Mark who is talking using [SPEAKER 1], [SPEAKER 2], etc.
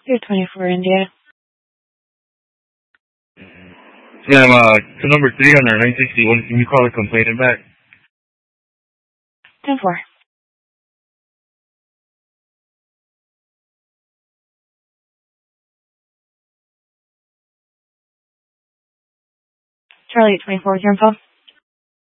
[SPEAKER 1] You're 24 India.
[SPEAKER 2] Yeah, to number 3 on our 961. Can you call it complaining back?
[SPEAKER 1] 10-4. Charlie 24, your info.